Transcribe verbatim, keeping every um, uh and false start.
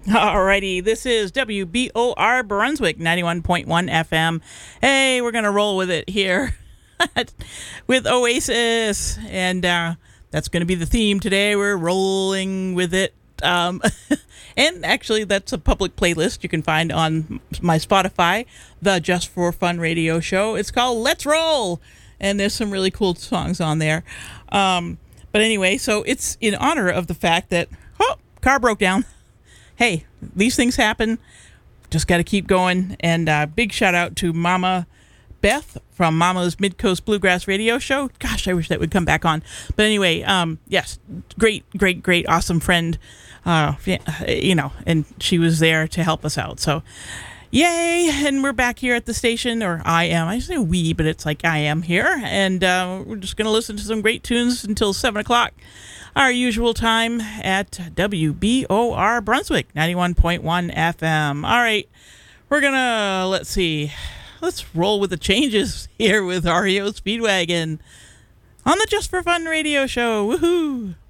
Alrighty, this is W B O R Brunswick, ninety-one point one F M. Hey, we're going to roll with it here with Oasis, and uh, that's going to be the theme today. We're rolling with it. Um, and actually, that's a public playlist you can find on my Spotify, the Just for Fun radio show. It's called Let's Roll, and there's some really cool songs on there. Um, but anyway, so it's in honor of the fact that, oh, car broke down. Hey, these things happen. Just got to keep going. And uh, big shout out to Mama Beth from Mama's Mid-Coast Bluegrass Radio Show. Gosh, I wish that would come back on. But anyway, um, yes, great, great, great, awesome friend. Uh, you know, and she was there to help us out. So, yay! And we're back here at the station, or I am. I say we, but it's like I am here. And uh, we're just going to listen to some great tunes until seven o'clock. Our usual time at W B O R Brunswick, ninety-one point one F M. All right, we're going to, let's see, let's roll with the changes here with R E O Speedwagon on the Just for Fun radio show. Woohoo!